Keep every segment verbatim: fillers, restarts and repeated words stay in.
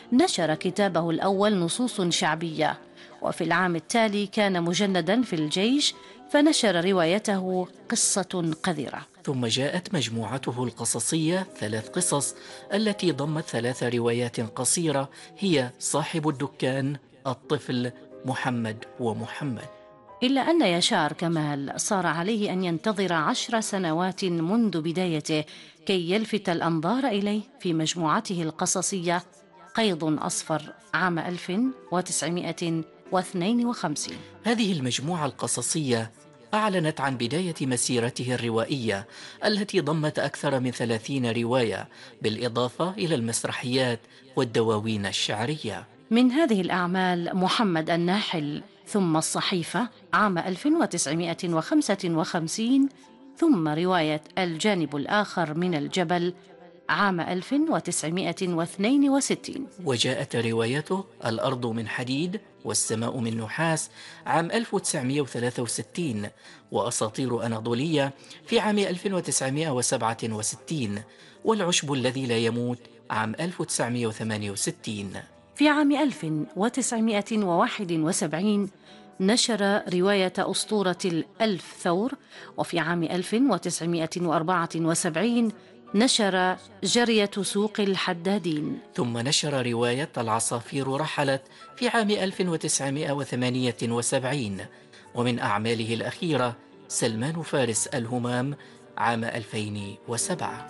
نشر كتابه الأول نصوص شعبية، وفي العام التالي كان مجندا في الجيش فنشر روايته قصة قذرة. ثم جاءت مجموعته القصصية ثلاث قصص التي ضمت ثلاث روايات قصيرة هي صاحب الدكان، الطفل، محمد ومحمد. إلا أن يشار كمال صار عليه أن ينتظر عشر سنوات منذ بدايته كي يلفت الأنظار إليه في مجموعته القصصية قيض أصفر عام ألف وتسعمائة واثنين وخمسين. هذه المجموعة القصصية أعلنت عن بداية مسيرته الروائية التي ضمت أكثر من ثلاثين رواية، بالإضافة إلى المسرحيات والدواوين الشعرية. من هذه الأعمال محمد الناحل، ثم الصحيفة عام ألف وتسعمائة وخمسة وخمسين، ثم رواية الجانب الآخر من الجبل عام ألف وتسعمائة واثنين وستين. وجاءت روايته الأرض من حديد والسماء من نحاس عام ألف وتسعمائة وثلاثة وستين، وأساطير أناضولية في عام ألف وتسعمائة وسبعة وستين، والعشب الذي لا يموت عام ألف وتسعمائة وثمانية وستين. في عام ألف وتسعمائة وواحد وسبعين نشر رواية أسطورة الألف ثور، وفي عام ألف وتسعمائة وأربعة وسبعين نشر جرية سوق الحدادين. ثم نشر رواية العصافير رحلت في عام ألف وتسعمائة وثمانية وسبعين، ومن أعماله الأخيرة سلمان فارس الهمام عام ألفين وسبعة.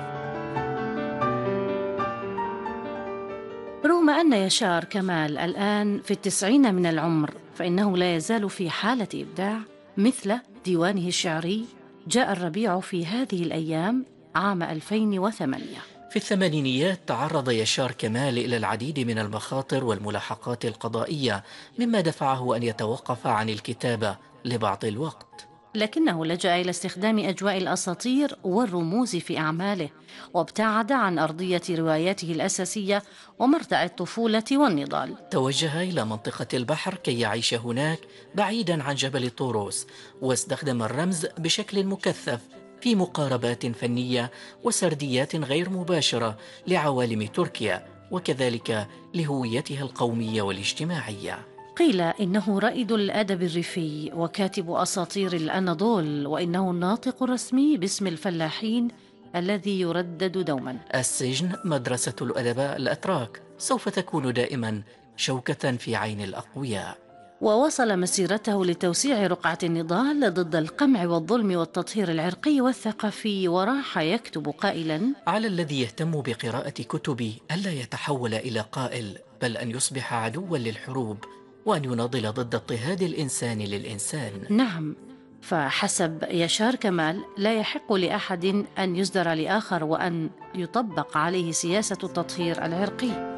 رغم أن يشار كمال الآن في التسعين من العمر، فإنه لا يزال في حالة إبداع، مثل ديوانه الشعري جاء الربيع في هذه الأيام عام ألفين وثمانية. في الثمانينيات تعرض يشار كمال إلى العديد من المخاطر والملاحقات القضائية، مما دفعه أن يتوقف عن الكتابة لبعض الوقت، لكنه لجأ إلى استخدام أجواء الأساطير والرموز في أعماله، وابتعد عن أرضية رواياته الأساسية ومرتع الطفولة والنضال. توجه إلى منطقة البحر كي يعيش هناك بعيدا عن جبل طوروس، واستخدم الرمز بشكل مكثف في مقاربات فنية وسرديات غير مباشرة لعوالم تركيا، وكذلك لهويتها القومية والاجتماعية. قيل إنه رائد الأدب الريفي وكاتب أساطير الأناضول، وإنه الناطق الرسمي باسم الفلاحين الذي يردد دوما. السجن مدرسة الأدباء الأتراك سوف تكون دائما شوكة في عين الأقوياء. ووصل مسيرته لتوسيع رقعة النضال ضد القمع والظلم والتطهير العرقي والثقافي، وراح يكتب قائلا: على الذي يهتم بقراءة كتبي ألا يتحول إلى قائل، بل أن يصبح عدوا للحروب، وأن يناضل ضد اضطهاد الإنسان للإنسان. نعم، فحسب يشار كمال لا يحق لأحد أن يصدر لآخر وأن يطبق عليه سياسة التطهير العرقي.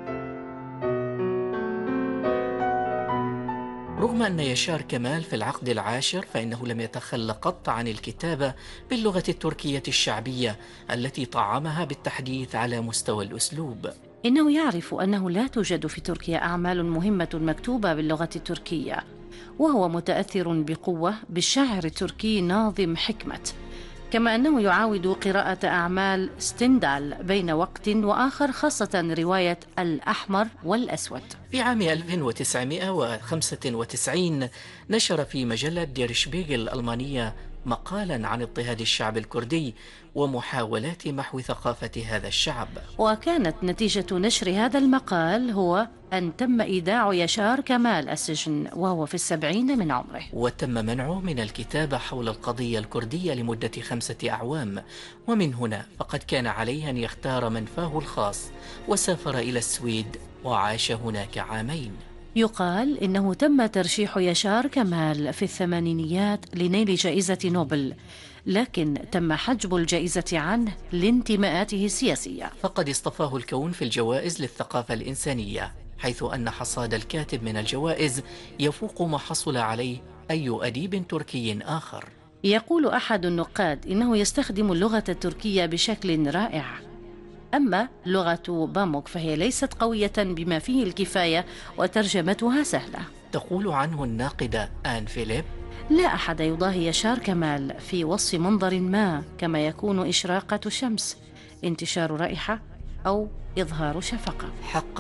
رغم أن يشار كمال في العقد العاشر فإنه لم يتخلى قط عن الكتابة باللغة التركية الشعبية التي طعمها بالتحديث على مستوى الأسلوب. إنه يعرف أنه لا توجد في تركيا أعمال مهمة مكتوبة باللغة التركية، وهو متأثر بقوة بالشاعر التركي ناظم حكمت، كما أنه يعاود قراءة أعمال ستندال بين وقت وآخر، خاصة رواية الأحمر والأسود. في عام ألف وتسعمائة وخمسة وتسعين نشر في مجلة دير شبيغل الألمانية مقالا عن اضطهاد الشعب الكردي ومحاولات محو ثقافة هذا الشعب. وكانت نتيجة نشر هذا المقال هو أن تم إيداع يشار كمال السجن وهو في السبعين من عمره، وتم منعه من الكتابة حول القضية الكردية لمدة خمسة أعوام، ومن هنا فقد كان عليه أن يختار منفاه الخاص وسافر إلى السويد وعاش هناك عامين. يقال إنه تم ترشيح يشار كمال في الثمانينيات لنيل جائزة نوبل، لكن تم حجب الجائزة عنه لانتماءاته السياسية. فقد اصطفاه الكون في الجوائز للثقافة الإنسانية، حيث أن حصاد الكاتب من الجوائز يفوق ما حصل عليه أي أديب تركي آخر. يقول أحد النقاد إنه يستخدم اللغة التركية بشكل رائع، أما لغة باموك فهي ليست قوية بما فيه الكفاية وترجمتها سهلة. تقول عنه الناقدة آن فيليب: لا أحد يضاهي يشار كمال في وصف منظر ما، كما يكون إشراقة شمس، انتشار رائحة، أو إظهار شفقة. حق